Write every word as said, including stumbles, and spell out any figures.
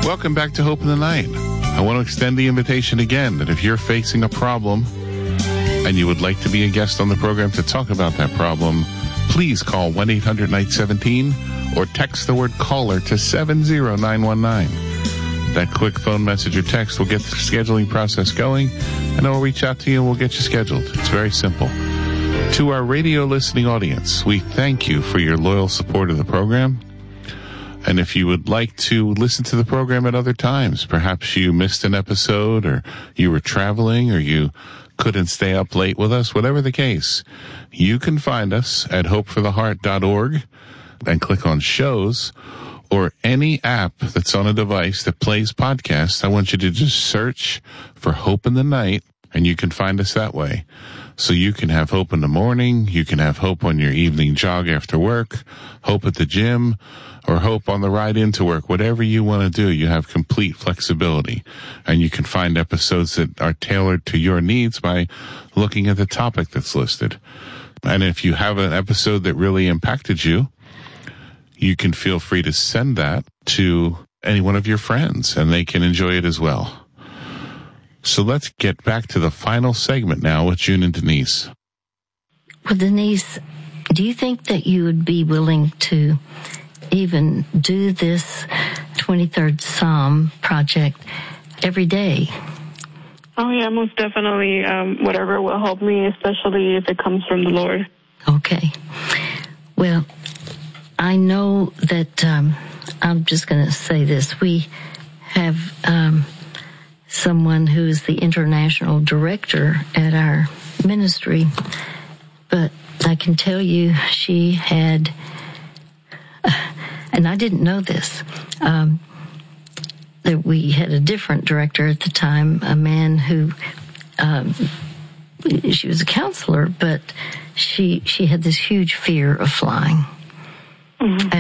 Welcome back to Hope in the Night. I want to extend the invitation again that if you're facing a problem and you would like to be a guest on the program to talk about that problem, please call one eight hundred night seventeen or text the word caller to seven zero nine one nine. That quick phone message or text will get the scheduling process going, and I will reach out to you and we'll get you scheduled. It's very simple. To our radio listening audience, we thank you for your loyal support of the program. And if you would like to listen to the program at other times, perhaps you missed an episode or you were traveling or you couldn't stay up late with us, whatever the case, you can find us at hope for the heart dot org and click on shows or any app that's on a device that plays podcasts. I want you to just search for Hope in the Night and you can find us that way. So you can have hope in the morning, you can have hope on your evening jog after work, hope at the gym, or hope on the ride into work. Whatever you want to do, you have complete flexibility. And you can find episodes that are tailored to your needs by looking at the topic that's listed. And if you have an episode that really impacted you, you can feel free to send that to any one of your friends, and they can enjoy it as well. So let's get back to the final segment now with June and Denise. Well, Denise, do you think that you would be willing to even do this twenty-third Psalm project every day? Oh, yeah, most definitely. Um, whatever will help me, especially if it comes from the Lord. Okay. Well, I know that, um, I'm just going to say this. We have um, someone who is the international director at our ministry, but I can tell you she had, and I didn't know this, um, that we had a different director at the time, a man who, um, she was a counselor, but she she had this huge fear of flying. Mm-hmm.